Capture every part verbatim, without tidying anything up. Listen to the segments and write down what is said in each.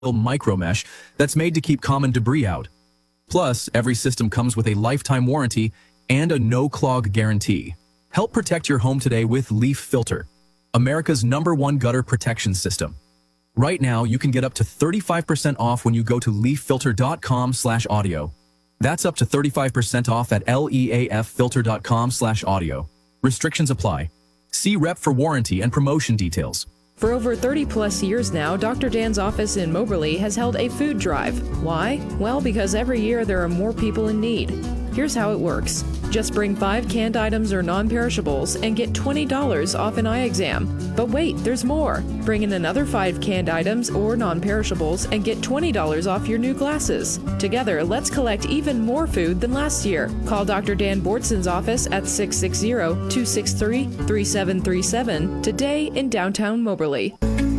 micro mesh that's made to keep common debris out. Plus, every system comes with a lifetime warranty and a no-clog guarantee. Help protect your home today with Leaf Filter, America's number one gutter protection system. Right now, you can get up to thirty-five percent off when you go to leaf filter dot com slash audio. That's up to thirty-five percent off at leaf filter dot com slash audio. Restrictions apply. See rep for warranty and promotion details. For over thirty plus years now, Doctor Dan's office in Moberly has held a food drive. Why? Well, because every year there are more people in need. Here's how it works. Just bring five canned items or non-perishables and get twenty dollars off an eye exam. But wait, there's more. Bring in another five canned items or non-perishables and get twenty dollars off your new glasses. Together, let's collect even more food than last year. Call Doctor Dan Bordson's office at six six zero, two six three, three seven three seven today in downtown Moberly.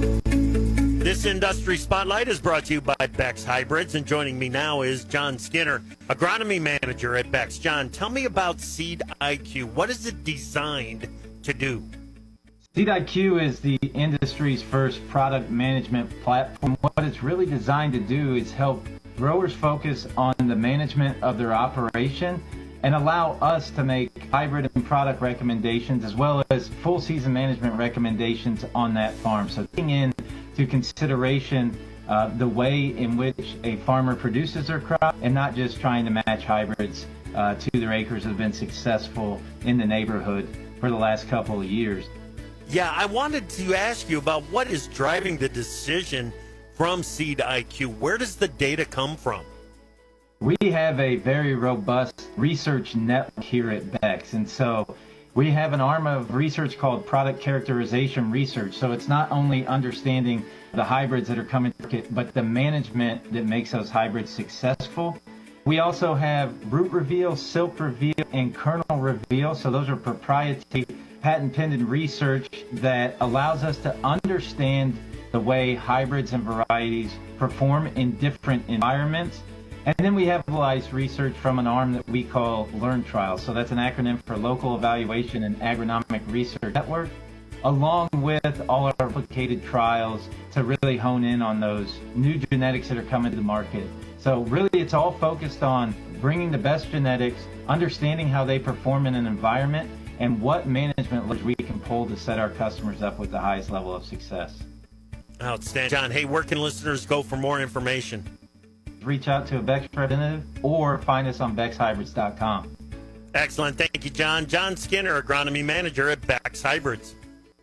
This Industry Spotlight is brought to you by Beck's Hybrids, and joining me now is John Skinner, Agronomy Manager at Beck's. John, tell me about Seed I Q. What is it designed to do? Seed I Q is the industry's first product management platform. What it's really designed to do is help growers focus on the management of their operation and allow us to make hybrid and product recommendations as well as full season management recommendations on that farm. So taking in to consideration uh, the way in which a farmer produces their crop and not just trying to match hybrids uh, to their acres that have been successful in the neighborhood for the last couple of years. Yeah, I wanted to ask you about what is driving the decision from Seed I Q. Where does the data come from? We have a very robust research network here at Beck's, and so we have an arm of research called product characterization research. So it's not only understanding the hybrids that are coming to market, but the management that makes those hybrids successful. We also have root reveal, silk reveal, and kernel reveal. So those are proprietary patent pending research that allows us to understand the way hybrids and varieties perform in different environments. And then we have localized research from an arm that we call Learn Trials. So that's an acronym for Local Evaluation and Agronomic Research Network, along with all our replicated trials to really hone in on those new genetics that are coming to the market. So really it's all focused on bringing the best genetics, understanding how they perform in an environment, and what management levers we can pull to set our customers up with the highest level of success. Outstanding. John, hey, where can listeners go for more information? Reach out to a Beck's representative or find us on bex hybrids dot com. Excellent. Thank you, John. John Skinner, Agronomy Manager at Beck's Hybrids.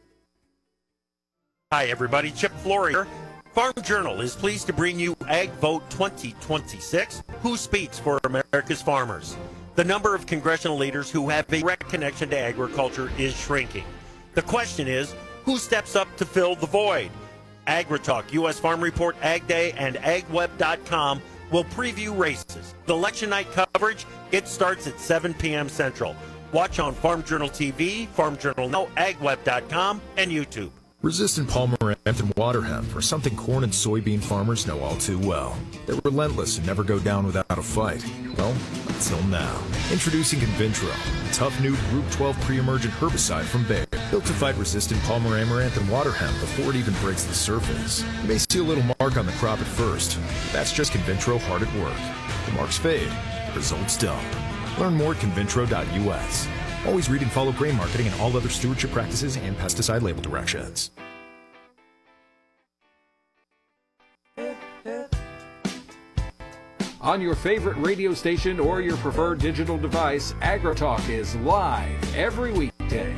Hi, everybody. Chip Flory here. Farm Journal is pleased to bring you Ag Vote twenty twenty-six. Who speaks for America's farmers? The number of congressional leaders who have a direct connection to agriculture is shrinking. The question is, who steps up to fill the void? AgriTalk, U S Farm Report, Ag Day, and ag web dot com will preview races. The election night coverage, it starts at seven p.m. Central. Watch on Farm Journal T V, Farm Journal Now, ag web dot com, and YouTube. Resistant palmer and water hemp are something corn and soybean farmers know all too well. They're relentless and never go down without a fight. Well, until now. Introducing Convintro, a tough new Group twelve pre-emergent herbicide from Bayer, built to fight resistant palmer amaranth and water hemp before it even breaks the surface. You may see a little mark on the crop at first, but that's just Convintro hard at work. The marks fade, the results don't. Learn more at convintro dot u s. Always read and follow grain marketing and all other stewardship practices and pesticide label directions. On your favorite radio station or your preferred digital device, AgriTalk is live every weekday.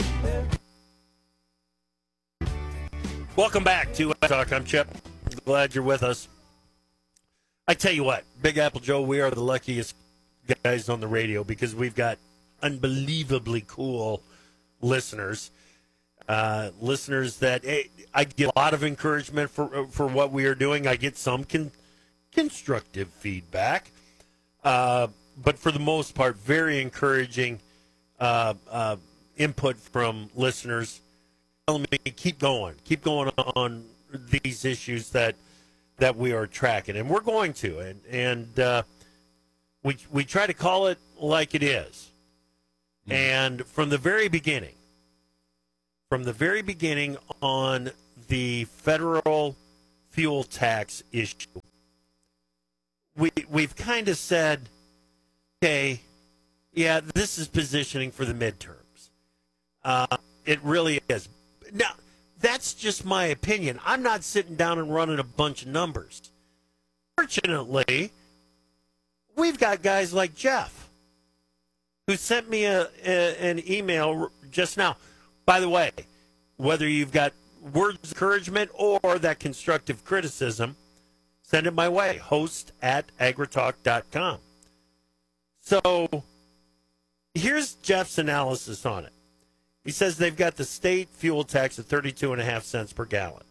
Welcome back to AgriTalk. I'm Chip. Glad you're with us. I tell you what, Big Apple Joe, we are the luckiest guys on the radio because we've got unbelievably cool listeners. Uh, listeners that hey, I get a lot of encouragement for for what we are doing. I get some con- constructive feedback, uh, but for the most part, very encouraging uh, uh, input from listeners telling me keep going, keep going on these issues that that we are tracking, and we're going to, and and uh, we we try to call it like it is. And from the very beginning, from the very beginning on the federal fuel tax issue, we, we've kind of said, okay, yeah, this is positioning for the midterms. Uh, it really is. Now, that's just my opinion. I'm not sitting down and running a bunch of numbers. Fortunately, we've got guys like Jeff who sent me a, a an email just now. By the way, whether you've got words of encouragement or that constructive criticism, send it my way, host at agritalk dot com. So here's Jeff's analysis on it. He says they've got the state fuel tax at thirty-two and a half cents per gallon.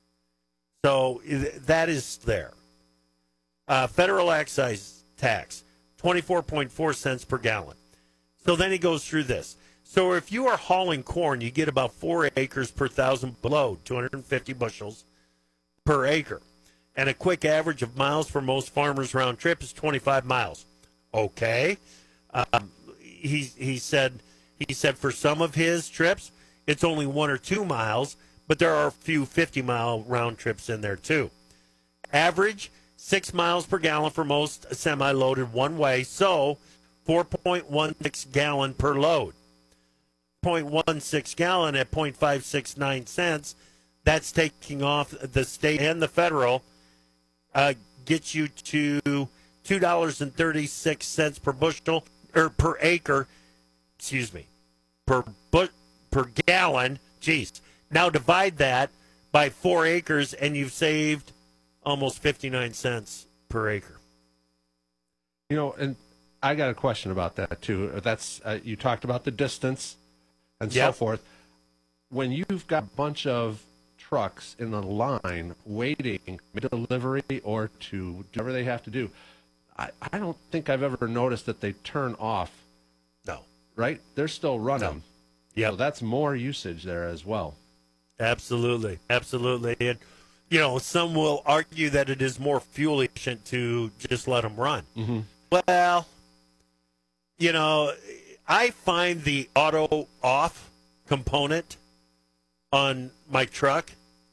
So that is there. Uh, federal excise tax, twenty-four point four cents per gallon. So then he goes through this. So if you are hauling corn, you get about four acres per thousand load, two hundred fifty bushels per acre. And a quick average of miles for most farmers round trip is twenty-five miles. Okay. Um, he, he said he said for some of his trips, it's only one or two miles, but there are a few fifty-mile round trips in there too. Average, six miles per gallon for most semi-loaded one way, so four point one six gallon per load. zero point one six gallon at zero point five six nine cents. That's taking off the state and the federal. Uh, gets you to two dollars and thirty-six cents per bushel, or per acre, excuse me, per bu- per gallon. Jeez. Now divide that by four acres, and you've saved almost fifty-nine cents per acre. You know, and I got a question about that too. That's uh, you talked about the distance and Yep. so forth. When you've got a bunch of trucks in a line waiting to delivery or to do whatever they have to do, I, I don't think I've ever noticed that they turn off. No. Right? They're still running. Yep. So that's more usage there as well. Absolutely. Absolutely. And, you know, some will argue that it is more fuel efficient to just let them run. Mm-hmm. Well, you know, I find the auto off component on my truck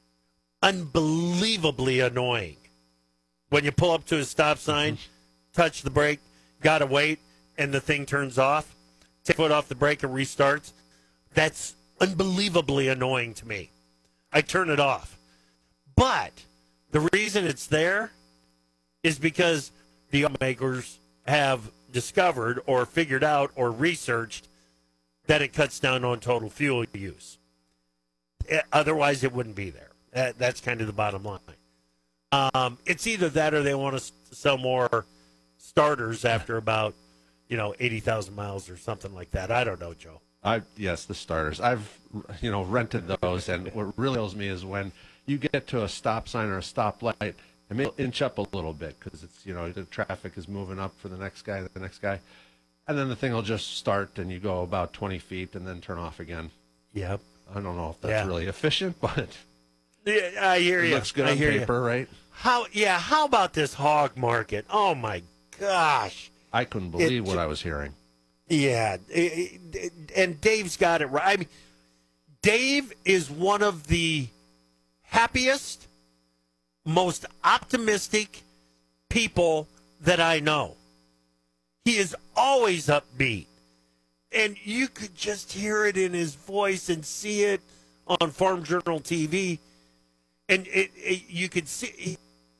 unbelievably annoying. When you pull up to a stop sign, touch the brake, gotta wait, and the thing turns off, take foot off the brake and restarts. That's unbelievably annoying to me. I turn it off. But the reason it's there is because the automakers have discovered or figured out or researched that it cuts down on total fuel use. It, otherwise, it wouldn't be there. That, that's kind of the bottom line. Um, it's either that or they want to sell more starters after about, you know, eighty thousand miles or something like that. I don't know, Joe. I yes, the starters. I've you know rented those, and what really kills me is when you get to a stop sign or a stoplight, and maybe inch up a little bit because it's you know the traffic is moving up for the next guy, the next guy, and then the thing will just start, and you go about twenty feet and then turn off again. Yep. I don't know if that's Yeah. really efficient, but Yeah, I hear it you. looks good I on hear paper, you. right? How? Yeah. How about this hog market? Oh my gosh. I couldn't believe It- what I was hearing. Yeah, it- it- and Dave's got it right. I mean, Dave is one of the happiest, most optimistic people that I know. He is always upbeat, and you could just hear it in his voice and see it on Farm Journal T V, and it, it you could see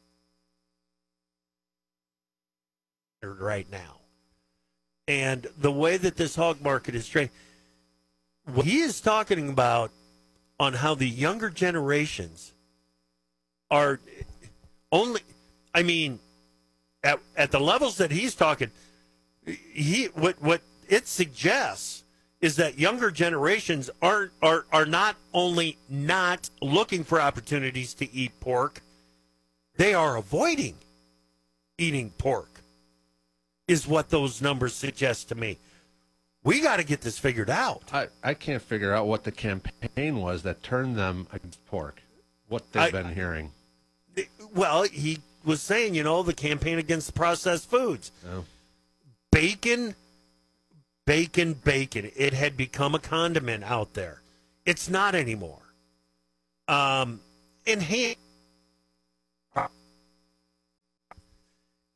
right now. And the way that this hog market is trading, what he is talking about on how the younger generations are only, I mean, at, at the levels that he's talking, he what what it suggests is that younger generations are are are not only not looking for opportunities to eat pork, they are avoiding eating pork, is what those numbers suggest to me. We got to get this figured out. I, I can't figure out what the campaign was that turned them against pork. What they've I- been hearing. Well, he was saying, you know, the campaign against the processed foods. Oh. Bacon, bacon, bacon. It had become a condiment out there. It's not anymore. Um, and ham.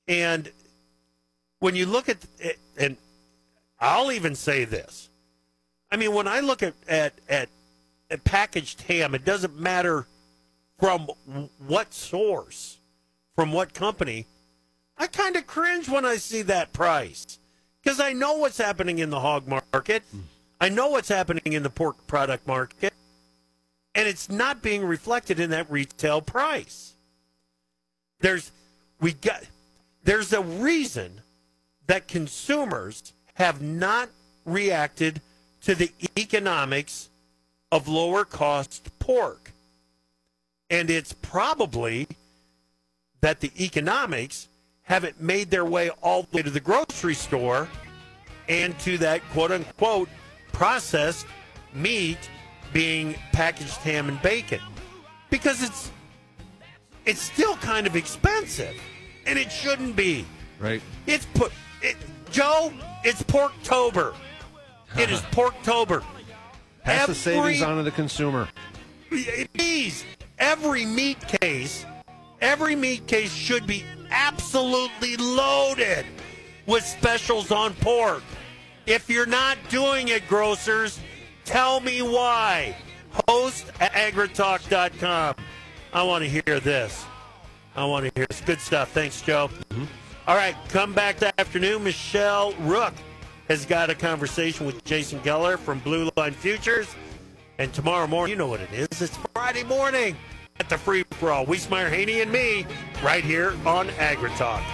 And when you look at it, and I'll even say this. I mean, when I look at, at, at, at packaged ham, it doesn't matter from what source, from what company. I kind of cringe when I see that price because I know what's happening in the hog market. I know what's happening in the pork product market, and it's not being reflected in that retail price. There's we got there's a reason that consumers have not reacted to the economics of lower cost pork. And it's probably that the economics haven't made their way all the way to the grocery store and to that quote-unquote processed meat being packaged ham and bacon. Because it's it's still kind of expensive, and it shouldn't be. Right. It's put it, Joe, it's Porktober. It is Porktober. Pass Every, the savings on to the consumer. Please, every meat case, every meat case should be absolutely loaded with specials on pork. If you're not doing it, grocers, tell me why. Host at agritalk dot com. I want to hear this. I want to hear this. Good stuff. Thanks, Joe. Mm-hmm. All right, come back this afternoon. Michelle Rook has got a conversation with Jason Geller from Blue Line Futures. And tomorrow morning, you know what it is. It's Friday morning at the Free For All. Wiesmeyer, Haney, and me right here on AgriTalk.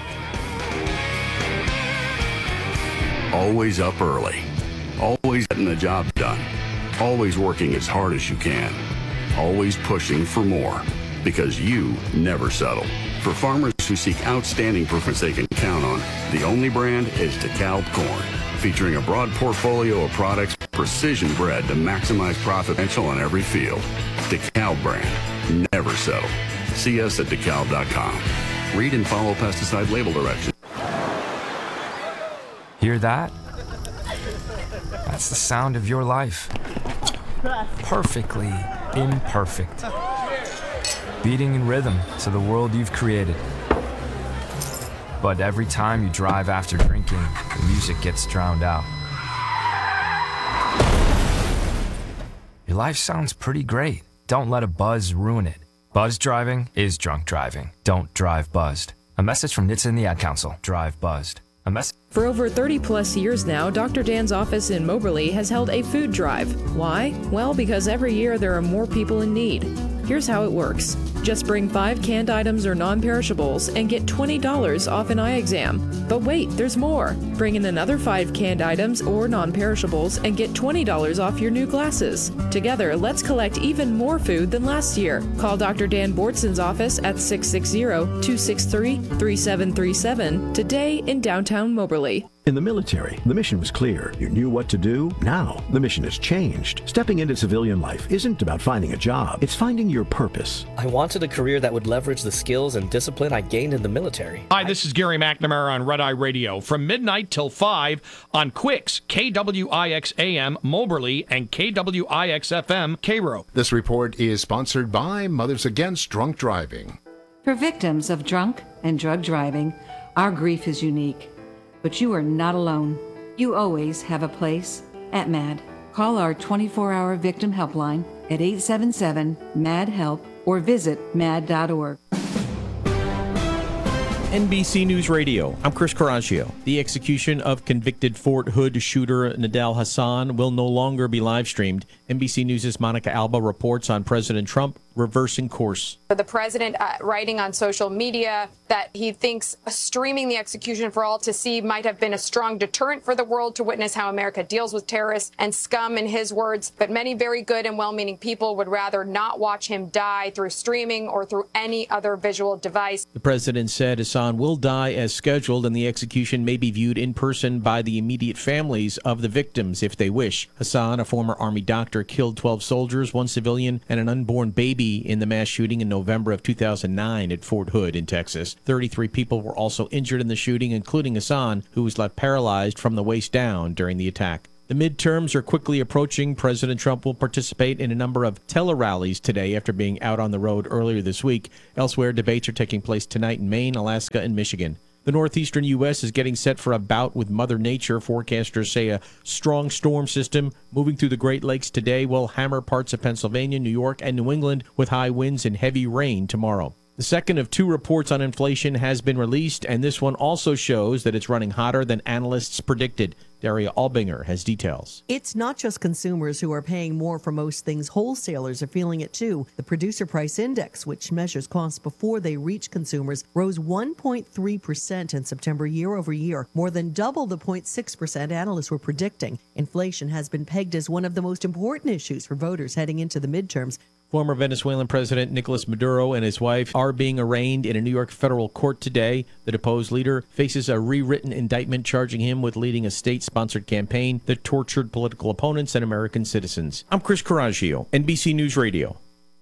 Always up early. Always getting the job done. Always working as hard as you can. Always pushing for more. Because you never settle. For farmers who seek outstanding performance they can count on, the only brand is DeKalb Corn. Featuring a broad portfolio of products, precision bred to maximize profit potential on every field. DeKalb brand. Never settle. See us at DeKalb dot com. Read and follow pesticide label directions. Hear that? That's the sound of your life. Perfectly imperfect. Beating in rhythm to the world you've created. But every time you drive after drinking, the music gets drowned out. Your life sounds pretty great. Don't let a buzz ruin it. Buzz driving is drunk driving. Don't drive buzzed. A message from N H T S A and the Ad Council. Drive buzzed. A message. For over thirty plus years now, Doctor Dan's office in Moberly has held a food drive. Why? Well, because every year there are more people in need. Here's how it works. Just bring five canned items or non-perishables and get twenty dollars off an eye exam. But wait, there's more. Bring in another five canned items or non-perishables and get twenty dollars off your new glasses. Together, let's collect even more food than last year. Call Doctor Dan Bortson's office at six six zero, two six three, three seven three seven today in downtown Moberly. In the military, the mission was clear. You knew what to do. Now, the mission has changed. Stepping into civilian life isn't about finding a job. It's finding your purpose. I wanted a career that would leverage the skills and discipline I gained in the military. Hi, this is Gary McNamara on Red Eye Radio from midnight till five on Quicks, K W I X A M Moberly and K W I X F M Cairo. This report is sponsored by Mothers Against Drunk Driving. For victims of drunk and drug driving, our grief is unique. But you are not alone. You always have a place at M A D. Call our twenty-four hour victim helpline at eight seven seven, M A D, HELP or visit M A D dot org. N B C News Radio. I'm Chris Caraccio. The execution of convicted Fort Hood shooter Nidal Hasan will no longer be live streamed. N B C News' Monica Alba reports on President Trump reversing course. The president uh, writing on social media that he thinks streaming the execution for all to see might have been a strong deterrent for the world to witness how America deals with terrorists and scum, in his words. But many very good and well-meaning people would rather not watch him die through streaming or through any other visual device. The president said Hasan will die as scheduled, and the execution may be viewed in person by the immediate families of the victims if they wish. Hasan, a former Army doctor, killed twelve soldiers, one civilian, and an unborn baby in the mass shooting in November of two thousand nine at Fort Hood in Texas. thirty-three people were also injured in the shooting, including Hasan, who was left paralyzed from the waist down during the attack. The midterms are quickly approaching. President Trump will participate in a number of tele-rallies today after being out on the road earlier this week. Elsewhere, debates are taking place tonight in Maine, Alaska, and Michigan. The northeastern U S is getting set for a bout with Mother Nature. Forecasters say a strong storm system moving through the Great Lakes today will hammer parts of Pennsylvania, New York, and New England with high winds and heavy rain tomorrow. The second of two reports on inflation has been released, and this one also shows that it's running hotter than analysts predicted. Daria Albinger has details. It's not just consumers who are paying more for most things. Wholesalers are feeling it too. The Producer Price Index, which measures costs before they reach consumers, rose one point three percent in September year over year, more than double the zero point six percent analysts were predicting. Inflation has been pegged as one of the most important issues for voters heading into the midterms. Former Venezuelan President Nicolas Maduro and his wife are being arraigned in a New York federal court today. The deposed leader faces a rewritten indictment charging him with leading a state-sponsored campaign that tortured political opponents and American citizens. I'm Chris Coraggio, N B C News Radio.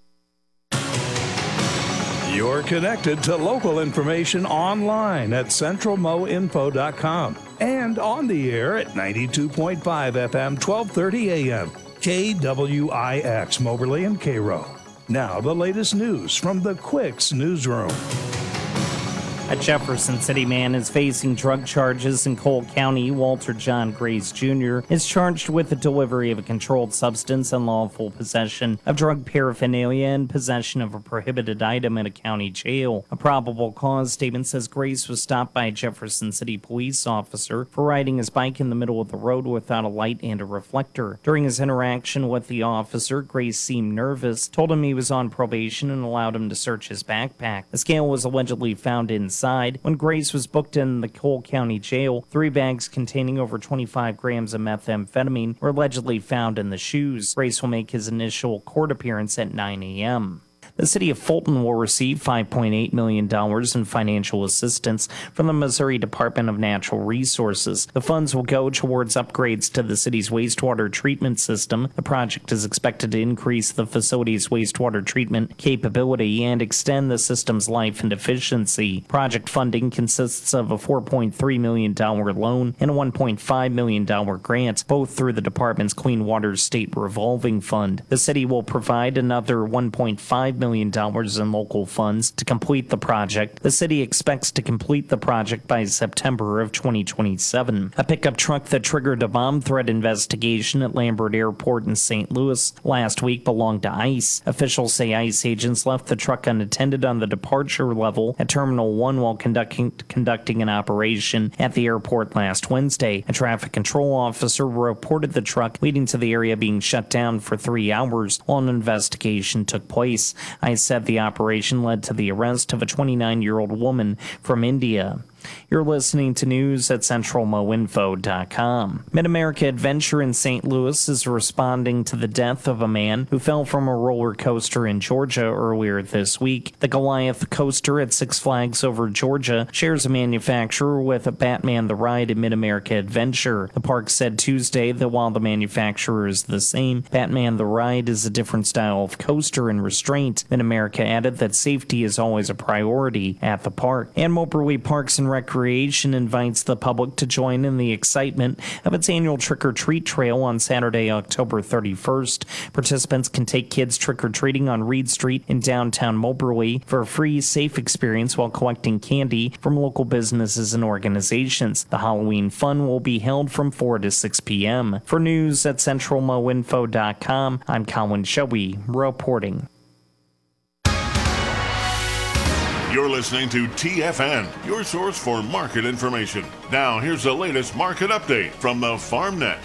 You're connected to local information online at central mo info dot com and on the air at ninety-two point five F M, twelve thirty A M. K W I X, Moberly and Cairo. Now, the latest news from the Quicks newsroom. A Jefferson City man is facing drug charges in Cole County. Walter John Grace Junior is charged with the delivery of a controlled substance, unlawful possession of drug paraphernalia, and possession of a prohibited item in a county jail. A probable cause statement says Grace was stopped by a Jefferson City police officer for riding his bike in the middle of the road without a light and a reflector. During his interaction with the officer, Grace seemed nervous, told him he was on probation, and allowed him to search his backpack. The scale was allegedly found inside. When Grace was booked in the Cole County Jail, three bags containing over twenty-five grams of methamphetamine were allegedly found in the shoes. Grace will make his initial court appearance at nine A M The city of Fulton will receive five point eight million dollars in financial assistance from the Missouri Department of Natural Resources. The funds will go towards upgrades to the city's wastewater treatment system. The project is expected to increase the facility's wastewater treatment capability and extend the system's life and efficiency. Project funding consists of a four point three million dollars loan and a one point five million dollars grant, both through the department's Clean Water State Revolving Fund. The city will provide another one point five million dollars in local funds to complete the project. The city expects to complete the project by September of twenty twenty-seven. A pickup truck that triggered a bomb threat investigation at Lambert Airport in Saint Louis last week belonged to ICE. Officials say ICE agents left the truck unattended on the departure level at Terminal one while conducting conducting an operation at the airport last Wednesday. A traffic control officer reported the truck, leading to the area being shut down for three hours while an investigation took place. ICE said the operation led to the arrest of a twenty-nine-year-old woman from India. You're listening to news at central mo info dot com. Mid-America Adventure in Saint Louis is responding to the death of a man who fell from a roller coaster in Georgia earlier this week. The Goliath coaster at Six Flags Over Georgia shares a manufacturer with a Batman the Ride at Mid-America Adventure. The park said Tuesday that while the manufacturer is the same, Batman the Ride is a different style of coaster and restraint. Mid-America added that safety is always a priority at the park. And Moberly Parks and Recreation invites the public to join in the excitement of its annual trick-or-treat trail on Saturday, October thirty-first. Participants can take kids trick-or-treating on Reed Street in downtown Moberly for a free, safe experience while collecting candy from local businesses and organizations. The Halloween fun will be held from four to six P M For news at central mo info dot com, I'm Colin Shoey reporting. You're listening to T F N, your source for market information. Now, here's the latest market update from the FarmNet.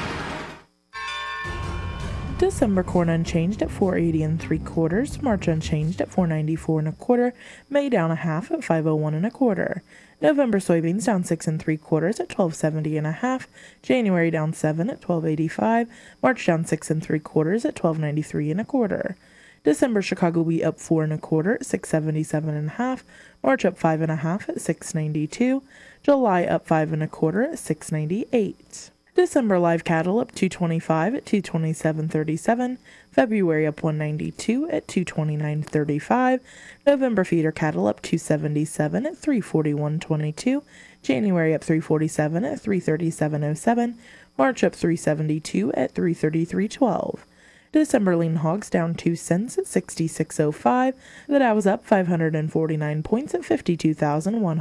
December corn unchanged at four eighty and three quarters. March unchanged at four ninety-four and a quarter. May down a half at five oh one and a quarter. November soybeans down six and three quarters at twelve seventy and a half. January down seven at twelve eighty-five. March down six and three quarters at twelve ninety-three and a quarter. December Chicago wheat up four and a quarter at six seventy-seven and a half. March up five and a half at six ninety-two. July up five and a quarter at six ninety-eight. December live cattle up two twenty-five at two twenty-seven thirty-seven. February up one ninety-two at two twenty-nine thirty-five. November feeder cattle up two seventy-seven at three forty-one twenty-two. January up three forty-seven at three thirty-seven oh seven. March up three seventy-two at three thirty-three twelve. December lean hogs down two cents at sixty-six oh five. The Dow was up five hundred forty-nine points at fifty-two thousand one hundred.